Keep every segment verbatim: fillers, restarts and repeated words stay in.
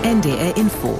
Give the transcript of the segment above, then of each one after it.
N D R Info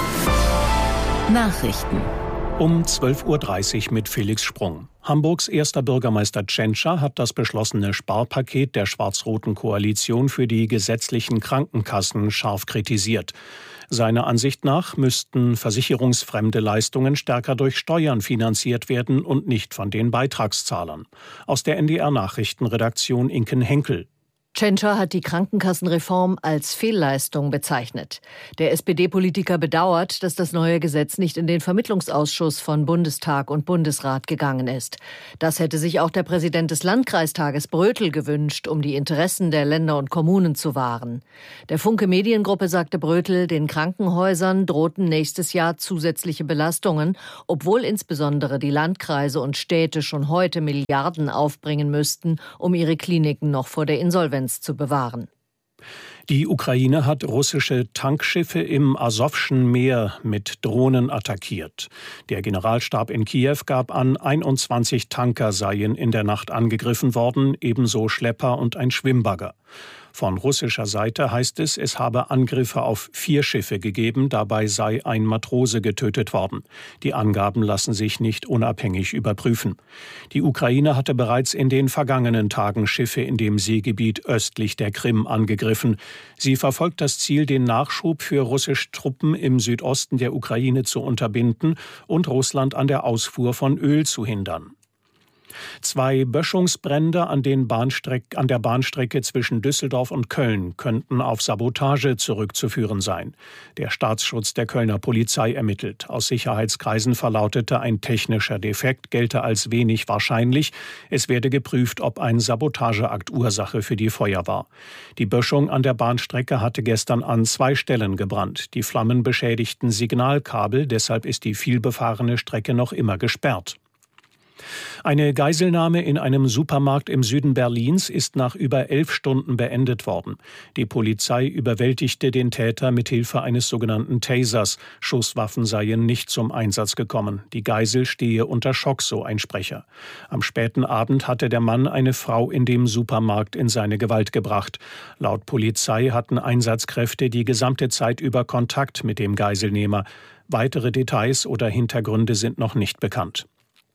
Nachrichten um zwölf Uhr dreißig mit Felix Sprung. Hamburgs erster Bürgermeister Tschentscher hat das beschlossene Sparpaket der schwarz-roten Koalition für die gesetzlichen Krankenkassen scharf kritisiert. Seiner Ansicht nach müssten versicherungsfremde Leistungen stärker durch Steuern finanziert werden und nicht von den Beitragszahlern. Aus der N D R-Nachrichtenredaktion Inken Henkel. Tschentscher hat die Krankenkassenreform als Fehlleistung bezeichnet. Der S P D-Politiker bedauert, dass das neue Gesetz nicht in den Vermittlungsausschuss von Bundestag und Bundesrat gegangen ist. Das hätte sich auch der Präsident des Landkreistages Brötel gewünscht, um die Interessen der Länder und Kommunen zu wahren. Der Funke Mediengruppe sagte Brötel, den Krankenhäusern drohten nächstes Jahr zusätzliche Belastungen, obwohl insbesondere die Landkreise und Städte schon heute Milliarden aufbringen müssten, um ihre Kliniken noch vor der Insolvenz zu bewahren. Die Ukraine hat russische Tankschiffe im Asowschen Meer mit Drohnen attackiert. Der Generalstab in Kiew gab an, einundzwanzig Tanker seien in der Nacht angegriffen worden, ebenso Schlepper und ein Schwimmbagger. Von russischer Seite heißt es, es habe Angriffe auf vier Schiffe gegeben, dabei sei ein Matrose getötet worden. Die Angaben lassen sich nicht unabhängig überprüfen. Die Ukraine hatte bereits in den vergangenen Tagen Schiffe in dem Seegebiet östlich der Krim angegriffen. Sie verfolgt das Ziel, den Nachschub für russische Truppen im Südosten der Ukraine zu unterbinden und Russland an der Ausfuhr von Öl zu hindern. Zwei Böschungsbrände an, den Bahnstreck, an der Bahnstrecke zwischen Düsseldorf und Köln könnten auf Sabotage zurückzuführen sein. Der Staatsschutz der Kölner Polizei ermittelt. Aus Sicherheitskreisen verlautete, ein technischer Defekt gelte als wenig wahrscheinlich. Es werde geprüft, ob ein Sabotageakt Ursache für die Feuer war. Die Böschung an der Bahnstrecke hatte gestern an zwei Stellen gebrannt. Die Flammen beschädigten Signalkabel, deshalb ist die vielbefahrene Strecke noch immer gesperrt. Eine Geiselnahme in einem Supermarkt im Süden Berlins ist nach über elf Stunden beendet worden. Die Polizei überwältigte den Täter mit Hilfe eines sogenannten Tasers. Schusswaffen seien nicht zum Einsatz gekommen. Die Geisel stehe unter Schock, so ein Sprecher. Am späten Abend hatte der Mann eine Frau in dem Supermarkt in seine Gewalt gebracht. Laut Polizei hatten Einsatzkräfte die gesamte Zeit über Kontakt mit dem Geiselnehmer. Weitere Details oder Hintergründe sind noch nicht bekannt.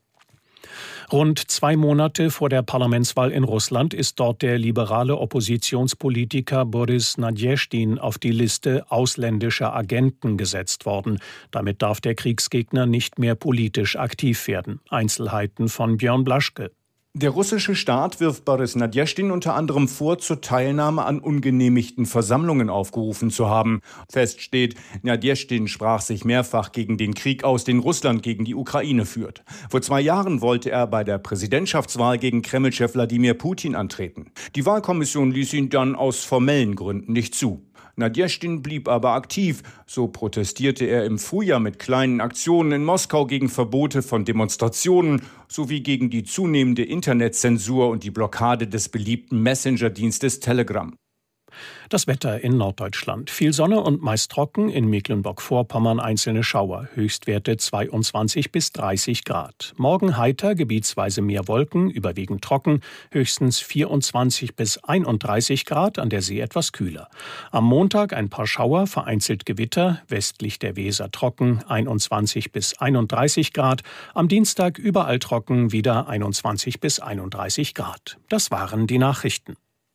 Rund zwei Monate vor der Parlamentswahl in Russland ist dort der liberale Oppositionspolitiker Boris Nadjeschtin auf die Liste ausländischer Agenten gesetzt worden. Damit darf der Kriegsgegner nicht mehr politisch aktiv werden. Einzelheiten von Björn Blaschke. Der russische Staat wirft Boris Nadjeschtin unter anderem vor, zur Teilnahme an ungenehmigten Versammlungen aufgerufen zu haben. Fest steht, Nadjeschtin sprach sich mehrfach gegen den Krieg aus, den Russland gegen die Ukraine führt. Vor zwei Jahren wollte er bei der Präsidentschaftswahl gegen Kremlchef Wladimir Putin antreten. Die Wahlkommission ließ ihn dann aus formellen Gründen nicht zu. Nadjeschtin blieb aber aktiv. So protestierte er im Frühjahr mit kleinen Aktionen in Moskau gegen Verbote von Demonstrationen sowie gegen die zunehmende Internetzensur und die Blockade des beliebten Messenger-Dienstes Telegram. Das Wetter in Norddeutschland. Viel Sonne und meist trocken, in Mecklenburg-Vorpommern einzelne Schauer. Höchstwerte zweiundzwanzig bis dreißig Grad. Morgen heiter, gebietsweise mehr Wolken, überwiegend trocken, höchstens vierundzwanzig bis einunddreißig Grad, an der See etwas kühler. Am Montag ein paar Schauer, vereinzelt Gewitter, westlich der Weser trocken, einundzwanzig bis einunddreißig Grad. Am Dienstag überall trocken, wieder einundzwanzig bis einunddreißig Grad. Das waren die Nachrichten.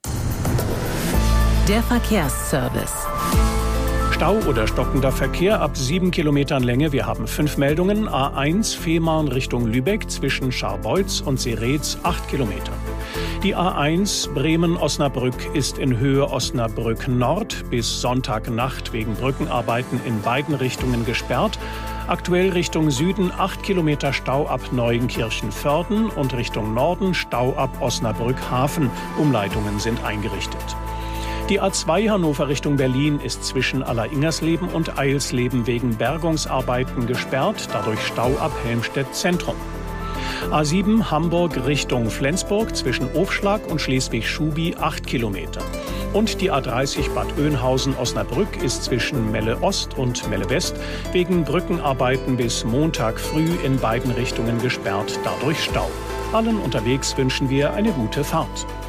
Der Verkehrsservice. Stau oder stockender Verkehr ab sieben Kilometern Länge. Wir haben fünf Meldungen. A eins Fehmarn Richtung Lübeck zwischen Scharbeutz und Seretz acht Kilometer. Die A eins Bremen-Osnabrück ist in Höhe Osnabrück Nord bis Sonntagnacht wegen Brückenarbeiten in beiden Richtungen gesperrt. Aktuell Richtung Süden acht Kilometer Stau ab Neuenkirchen-Vörden und Richtung Norden Stau ab Osnabrück-Hafen. Umleitungen sind eingerichtet. Die A zwei Hannover Richtung Berlin ist zwischen Alleringers-Leben und Eilsleben wegen Bergungsarbeiten gesperrt, dadurch Stau ab Helmstedt Zentrum. A sieben Hamburg Richtung Flensburg zwischen Ofschlag und Schleswig-Schubi acht Kilometer. Und die A dreißig Bad Oeynhausen-Osnabrück ist zwischen Melle Ost und Melle West wegen Brückenarbeiten bis Montag früh in beiden Richtungen gesperrt, dadurch Stau. Allen unterwegs wünschen wir eine gute Fahrt.